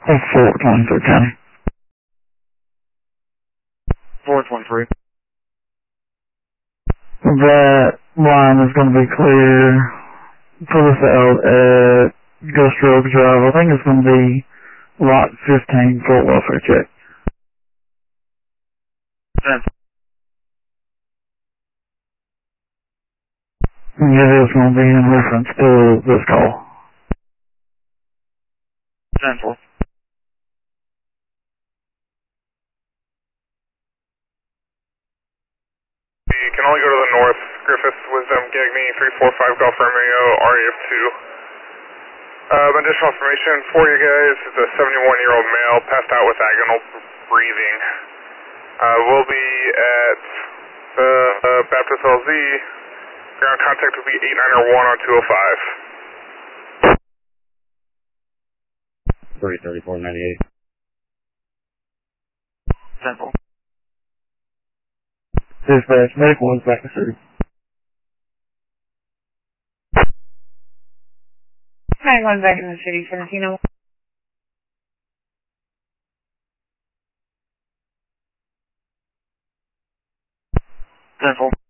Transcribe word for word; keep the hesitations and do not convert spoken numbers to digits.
Oh, four twenty-three County. four twenty-three. That line is going to be clear. Pull us out at Ghost Road Drive. I think it's going to be lot fifteen for welfare check. ten. It is going to be in reference to this call. ten four. You can only go to the north. Griffith, Wisdom, Gagney, three four five Golf Romeo, R E F two. Um, additional information for you guys, it's a seventy-one-year-old male passed out with agonal breathing. Uh, we'll be at the uh, Baptist L Z. Ground contact will be eight nine one on two oh five. three thirty-four ninety-eight. ten four. Dispatch, medical is back to city. Hi, going back in the city, Fernandino. ten four.